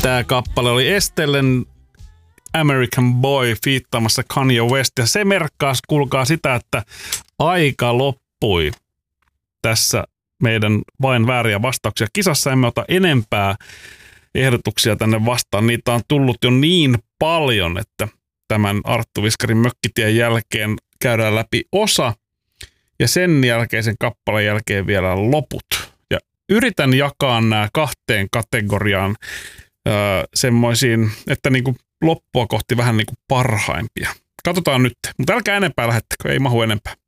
Tämä kappale oli Estellen American Boy fiittaamassa Kanye West. Ja se merkkaa, kuulkaa sitä, että aika loppui tässä meidän vain vääriä vastauksia. Kisassa emme ota enempää ehdotuksia tänne vastaan. Niitä on tullut jo niin paljon, että tämän Arttu Viskarin Mökkitien jälkeen käydään läpi osa ja sen jälkeisen kappaleen jälkeen vielä loput. Ja yritän jakaa nämä kahteen kategoriaan semmoisiin, että niinku loppua kohti vähän niinku parhaimpia. Katsotaan nyt, mutta älkää enempää lähettäkö, ei mahu enempää.